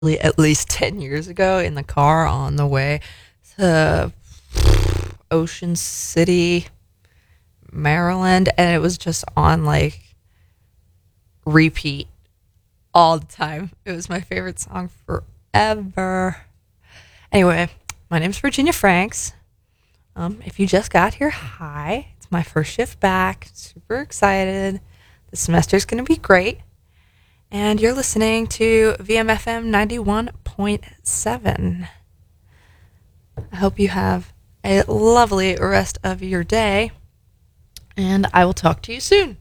at least 10 years ago in the car on the way to Ocean City, Maryland, and it was just on like repeat all the time. It was my favorite song forever. Anyway, my name's Virginia Franks. If you just got here, hi. It's my first shift back. Super excited. The semester's going to be great. And you're listening to VMFM 91.7. I hope you have a lovely rest of your day. And I will talk to you soon.